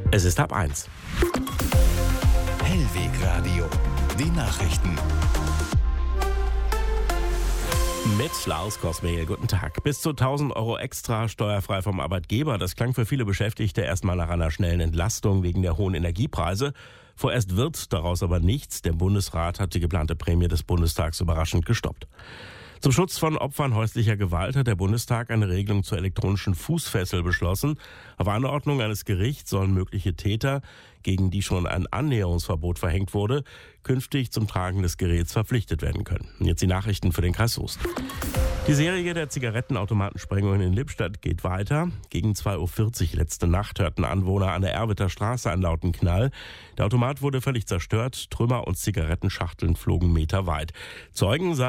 Es ist ab 1. Hellwegradio, die Nachrichten. Mit Lars Kosmehl, guten Tag. Bis zu 1.000 € extra steuerfrei vom Arbeitgeber. Das klang für viele Beschäftigte erstmal nach einer schnellen Entlastung wegen der hohen Energiepreise. Vorerst wird daraus aber nichts. Der Bundesrat hat die geplante Prämie des Bundestags überraschend gestoppt. Zum Schutz von Opfern häuslicher Gewalt hat der Bundestag eine Regelung zur elektronischen Fußfessel beschlossen. Auf Anordnung eines Gerichts sollen mögliche Täter, gegen die schon ein Annäherungsverbot verhängt wurde, künftig zum Tragen des Geräts verpflichtet werden können. Und jetzt die Nachrichten für den Kreis Soest. Die Serie der Zigarettenautomatensprengungen in Lippstadt geht weiter. Gegen 2.40 Uhr letzte Nacht hörten Anwohner an der Erwitter Straße einen lauten Knall. Der Automat wurde völlig zerstört, Trümmer und Zigarettenschachteln flogen meterweit. Zeugen